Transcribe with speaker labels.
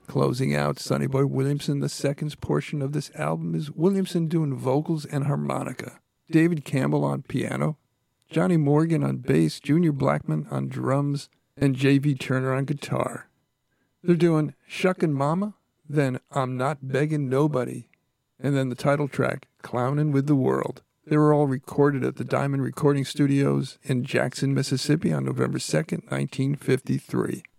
Speaker 1: Closing out Sonny Boy Williamson, the second portion of this album is Williamson doing vocals and harmonica, David Campbell on piano, Johnny Morgan on bass, Junior Blackman on drums, and J.V. Turner on guitar. They're doing Shuckin' Mama, then I'm Not Beggin' Nobody, and then the title track, Clownin' with the World. They were all recorded at the Diamond Recording Studios in Jackson, Mississippi on November 2nd, 1953.